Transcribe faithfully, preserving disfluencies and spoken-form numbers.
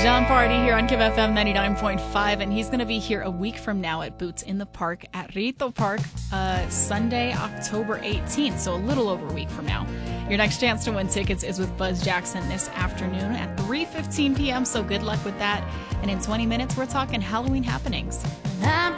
John Party here on K I V F M ninety-nine point five, and he's going to be here a week from now at Boots in the Park at Rito Park, uh, Sunday, October eighteenth, so a little over a week from now. Your next chance to win tickets is with Buzz Jackson this afternoon at three fifteen p.m., so good luck with that. And in twenty minutes, we're talking Halloween happenings.